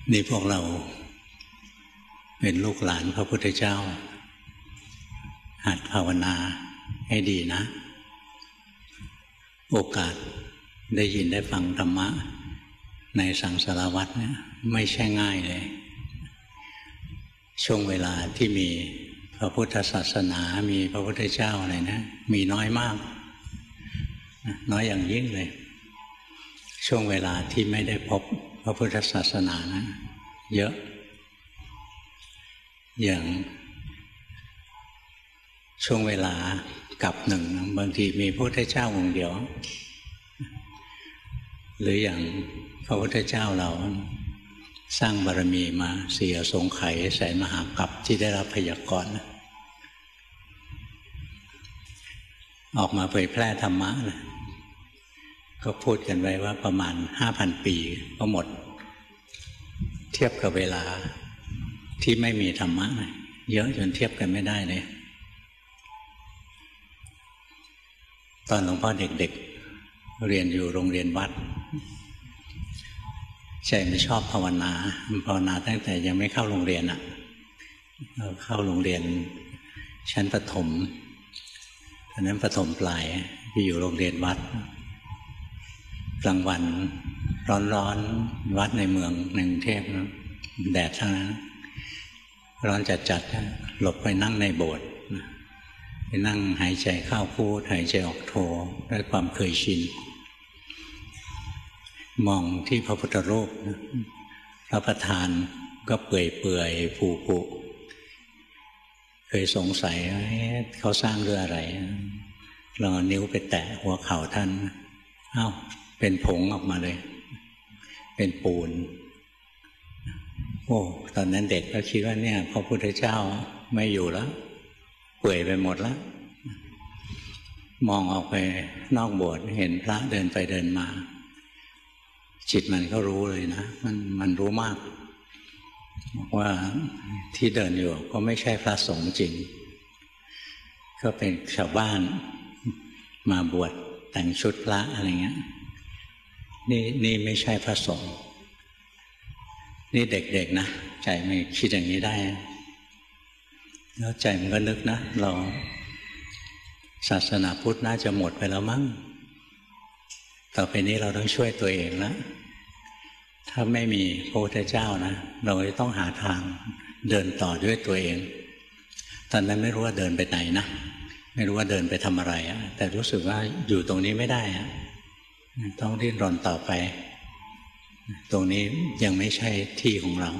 นี่พวกเราเป็นลูกหลานพระพุทธเจ้าหัดภาวนาให้ดีนะโอกาสได้ยินได้ฟังธรรมะในสังสารวัฏเนี่ยไม่ใช่ง่ายเลยช่วงเวลาที่มีพระพุทธศาสนามีพระพุทธเจ้าอะไรนะมีน้อยมากน้อยอย่างยิ่งเลยช่วงเวลาที่ไม่ได้พบพระพุทธศาสนานะเยอะอย่างช่วงเวลากับหนึ่งบางทีมีพระพุทธเจ้าองค์เดียวหรืออย่างพระพุทธเจ้าเราสร้างบารมีมา4 อสงไขยแสนมหากัปที่ได้รับพยากรณ์ออกมาเผยแพร่ธรรมะนะก็พูดกันไว้ว่าประมาณ 5,000 ปีก็หมดเทียบกับเวลาที่ไม่มีธรรมะนะเยอะจนเทียบกันไม่ได้เลยตอนหลวงพ่อเด็กๆเรียนอยู่โรงเรียนวัดใจไม่ชอบภาวนาตั้งแต่ยังไม่เข้าโรงเรียนเข้าโรงเรียนชั้นประถมตอนนั้นประถมปลายไปอยู่โรงเรียนวัดกลางวันร้อนวัดในเมืองในกรุงเทพแดดทั้งนั้นร้อนจัดหลบไปนั่งในโบสถ์ไปนั่งหายใจเข้าพูดหายใจออกโทด้วยความเคยชินมองที่พระพุทธรูปพระประธานก็เปื่อยผุเคยสงสัยเขาสร้างด้วยอะไรลองนิ้วไปแตะหัวเข่าท่านอ้าวเป็นผงออกมาเลยเป็นปูนโอ้ตอนนั้นเด็กก็คิดว่าเนี่ยพระพุทธเจ้าไม่อยู่แล้วเปื่อยไปหมดแล้วมองออกไปนอกโบสถ์เห็นพระเดินไปเดินมาจิตมันก็รู้เลยนะมันรู้มากว่าที่เดินอยู่ก็ไม่ใช่พระสงฆ์จริงก็เป็นชาวบ้านมาบวชแต่งชุดพระอะไรเงี้ยนี่ไม่ใช่พระสงฆ์นี่เด็กๆนะใจไม่คิดอย่างนี้ได้แล้วใจมันก็นึกนะเราศาสนาพุทธน่าจะหมดไปแล้วมั้งต่อไปนี้เราต้องช่วยตัวเองแล้วถ้าไม่มีพระพุทธเจ้านะเราจะต้องหาทางเดินต่อด้วยตัวเองตอนนั้นไม่รู้ว่าเดินไปไหนนะไม่รู้ว่าเดินไปทำอะไรแต่รู้สึกว่าอยู่ตรงนี้ไม่ได้ต้องดิ้นรนต่อไปตรงนี้ยังไม่ใช่ที่ของเรา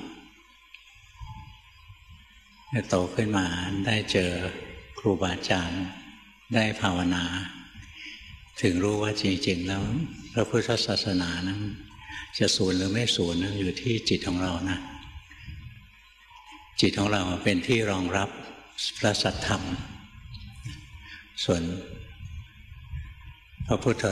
โตขึ้นมาได้เจอครูบาอาจารย์ได้ภาวนาถึงรู้ว่าจริงๆแล้วพระพุทธศาสนานั้นจะสูญหรือไม่สูญนั้นอยู่ที่จิตของเรานะจิตของเราเป็นที่รองรับพระสัทธรรมส่วนพระพุทธ